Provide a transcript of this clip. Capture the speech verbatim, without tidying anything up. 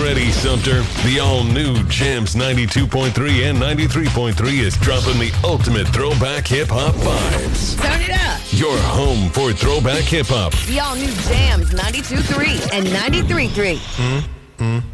ready, Sumter. The all-new Jams ninety-two point three and ninety-three point three is dropping the ultimate throwback hip-hop vibes. Turn it up. Your home for throwback hip-hop. The all-new Jams ninety-two point three and ninety-three point three. Mm-hmm.